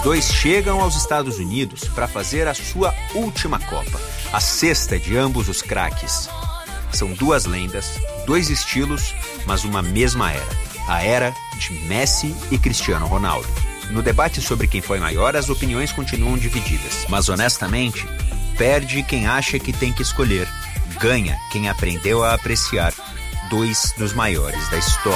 dois chegam aos Estados Unidos para fazer a sua última Copa, a sexta de ambos os craques. São duas lendas, dois estilos, mas uma mesma era. A era de Messi e Cristiano Ronaldo. No debate sobre quem foi maior, as opiniões continuam divididas. Mas, honestamente, perde quem acha que tem que escolher. Ganha quem aprendeu a apreciar dois dos maiores da história.